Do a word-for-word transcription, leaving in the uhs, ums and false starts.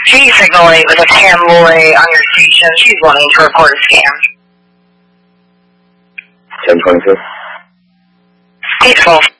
She's signal eight with a Tamboy on your station. She's wanting to report a scam. ten twenty-two. eight twelve.